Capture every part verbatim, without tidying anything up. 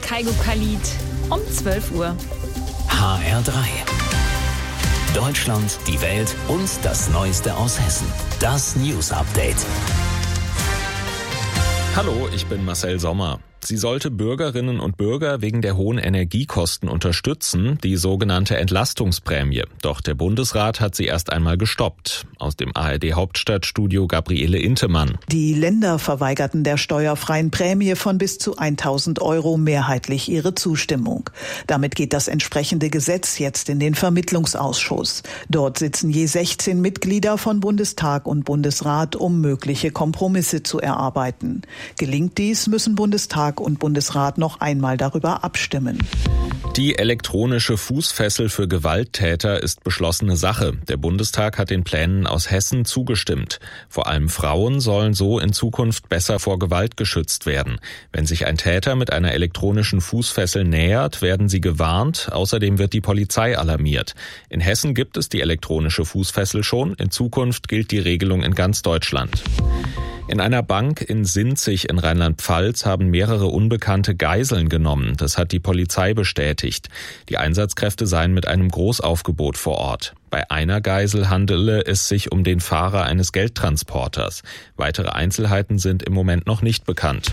Kaigo Khalid um zwölf Uhr. H R drei. Deutschland, die Welt und das Neueste aus Hessen. Das News Update. Hallo, ich bin Marcel Sommer. Sie sollte Bürgerinnen und Bürger wegen der hohen Energiekosten unterstützen, die sogenannte Entlastungsprämie. Doch der Bundesrat hat sie erst einmal gestoppt. Aus dem A R D-Hauptstadtstudio Gabriele Intemann. Die Länder verweigerten der steuerfreien Prämie von bis zu tausend Euro mehrheitlich ihre Zustimmung. Damit geht das entsprechende Gesetz jetzt in den Vermittlungsausschuss. Dort sitzen je sechzehn Mitglieder von Bundestag und Bundesrat, um mögliche Kompromisse zu erarbeiten. Gelingt dies, müssen Bundestag und Bundesrat noch einmal darüber abstimmen. Die elektronische Fußfessel für Gewalttäter ist beschlossene Sache. Der Bundestag hat den Plänen aus Hessen zugestimmt. Vor allem Frauen sollen so in Zukunft besser vor Gewalt geschützt werden. Wenn sich ein Täter mit einer elektronischen Fußfessel nähert, werden sie gewarnt. Außerdem wird die Polizei alarmiert. In Hessen gibt es die elektronische Fußfessel schon. In Zukunft gilt die Regelung in ganz Deutschland. In einer Bank in Sinzig in Rheinland-Pfalz haben mehrere Unbekannte Geiseln genommen. Das hat die Polizei bestätigt. Die Einsatzkräfte seien mit einem Großaufgebot vor Ort. Bei einer Geisel handele es sich um den Fahrer eines Geldtransporters. Weitere Einzelheiten sind im Moment noch nicht bekannt.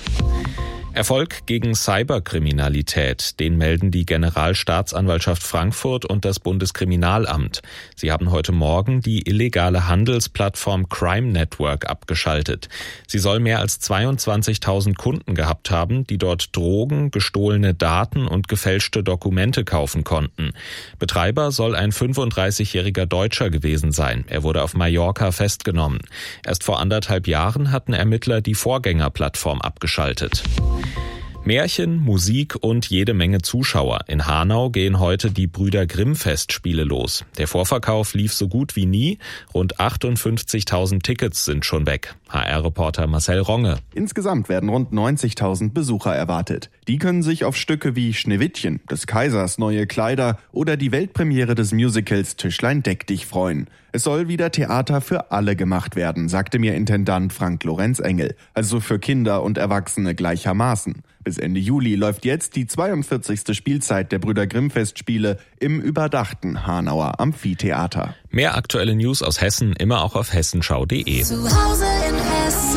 Erfolg gegen Cyberkriminalität, den melden die Generalstaatsanwaltschaft Frankfurt und das Bundeskriminalamt. Sie haben heute Morgen die illegale Handelsplattform Crime Network abgeschaltet. Sie soll mehr als zweiundzwanzigtausend Kunden gehabt haben, die dort Drogen, gestohlene Daten und gefälschte Dokumente kaufen konnten. Betreiber soll ein fünfunddreißigjähriger Deutscher gewesen sein. Er wurde auf Mallorca festgenommen. Erst vor anderthalb Jahren hatten Ermittler die Vorgängerplattform abgeschaltet. Märchen, Musik und jede Menge Zuschauer. In Hanau gehen heute die Brüder Grimm-Festspiele los. Der Vorverkauf lief so gut wie nie. Rund achtundfünfzigtausend Tickets sind schon weg. H R-Reporter Marcel Ronge. Insgesamt werden rund neunzigtausend Besucher erwartet. Die können sich auf Stücke wie Schneewittchen, des Kaisers neue Kleider oder die Weltpremiere des Musicals Tischlein deck dich freuen. Es soll wieder Theater für alle gemacht werden, sagte mir Intendant Frank Lorenz Engel, also für Kinder und Erwachsene gleichermaßen. Bis Ende Juli läuft jetzt die zweiundvierzigste Spielzeit der Brüder Grimm-Festspiele im überdachten Hanauer Amphitheater. Mehr aktuelle News aus Hessen immer auch auf hessenschau punkt de. Zu Hause in Hessen.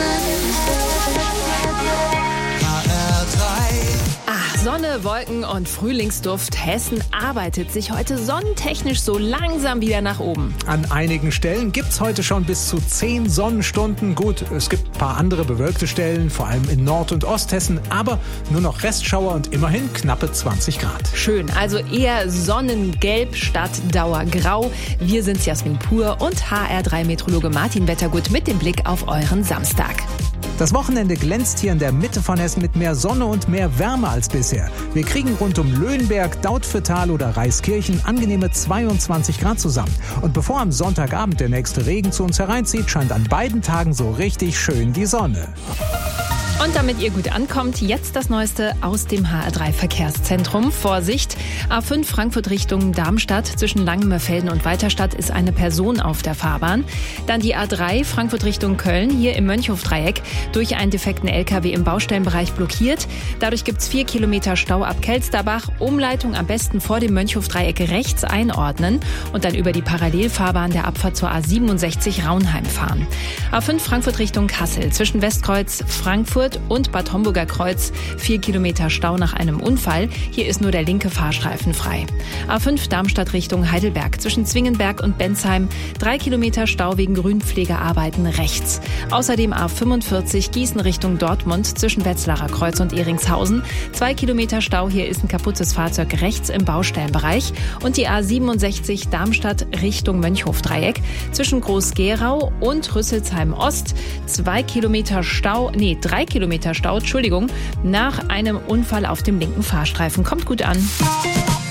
Sonne, Wolken und Frühlingsduft. Hessen arbeitet sich heute sonnentechnisch so langsam wieder nach oben. An einigen Stellen gibt's heute schon bis zu zehn Sonnenstunden. Gut, es gibt ein paar andere bewölkte Stellen, vor allem in Nord- und Osthessen, aber nur noch Restschauer und immerhin knappe zwanzig Grad. Schön, also eher Sonnengelb statt Dauergrau. Wir sind's Jasmin Pur und H R drei Meteorologe Martin Wettergut mit dem Blick auf euren Samstag. Das Wochenende glänzt hier in der Mitte von Hessen mit mehr Sonne und mehr Wärme als bisher. Wir kriegen rund um Löhnberg, Dautphetal oder Reiskirchen angenehme zweiundzwanzig Grad zusammen. Und bevor am Sonntagabend der nächste Regen zu uns hereinzieht, scheint an beiden Tagen so richtig schön die Sonne. Und damit ihr gut ankommt, jetzt das Neueste aus dem H R drei Verkehrszentrum. Vorsicht, A fünf Frankfurt Richtung Darmstadt. Zwischen Langenmörfelden und Weiterstadt ist eine Person auf der Fahrbahn. Dann die A drei Frankfurt Richtung Köln, hier im Mönchhofdreieck, durch einen defekten L K W im Baustellenbereich blockiert. Dadurch gibt's vier Kilometer Stau ab Kelsterbach. Umleitung am besten vor dem Mönchhofdreieck rechts einordnen und dann über die Parallelfahrbahn der Abfahrt zur A siebenundsechzig Raunheim fahren. A fünf Frankfurt Richtung Kassel, zwischen Westkreuz, Frankfurt und Bad Homburger Kreuz. Vier Kilometer Stau nach einem Unfall. Hier ist nur der linke Fahrstreifen frei. A fünf Darmstadt Richtung Heidelberg. Zwischen Zwingenberg und Bensheim. Drei Kilometer Stau wegen Grünpflegearbeiten rechts. Außerdem A fünfundvierzig Gießen Richtung Dortmund. Zwischen Wetzlarer Kreuz und Eringshausen. Zwei Kilometer Stau. Hier ist ein kaputtes Fahrzeug rechts im Baustellenbereich. Und die A siebenundsechzig Darmstadt Richtung Mönchhofdreieck. Zwischen Groß-Gerau und Rüsselsheim Ost. Zwei Kilometer Stau. Nee, drei Kilometer Kilometer Stau, Entschuldigung, nach einem Unfall auf dem linken Fahrstreifen. Kommt gut an.